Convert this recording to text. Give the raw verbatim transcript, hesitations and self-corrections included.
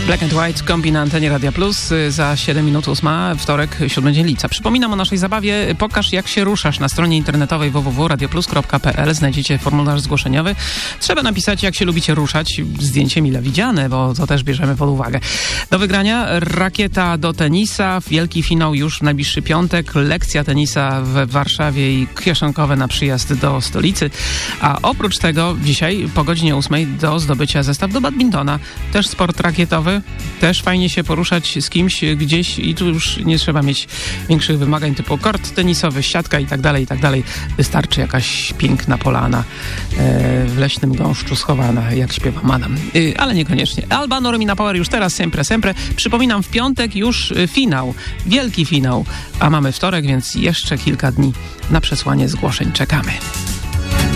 Black and White, kombi na antenie Radia Plus. Za siedem minut ósma, wtorek, siódmy dzień lipca. Przypominam o naszej zabawie. Pokaż, jak się ruszasz. Na stronie internetowej w w w kropka radioplus kropka p l znajdziecie formularz zgłoszeniowy. Trzeba napisać, jak się lubicie ruszać. Zdjęcie mile widziane, bo to też bierzemy pod uwagę. Do wygrania rakieta do tenisa. Wielki finał już w najbliższy piątek. Lekcja tenisa w Warszawie i kieszonkowe na przyjazd do stolicy. A oprócz tego dzisiaj po godzinie ósmej do zdobycia zestaw do badmintona. Też sport rakietowy. Też fajnie się poruszać z kimś gdzieś i tu już nie trzeba mieć większych wymagań typu kort tenisowy, siatka i tak dalej, i tak dalej. Wystarczy jakaś piękna polana e, w leśnym gąszczu schowana, jak śpiewa Madam. E, ale niekoniecznie. Albano Romina Power już teraz, sempre, sempre. Przypominam, w piątek już finał. Wielki finał. A mamy wtorek, więc jeszcze kilka dni na przesłanie zgłoszeń czekamy.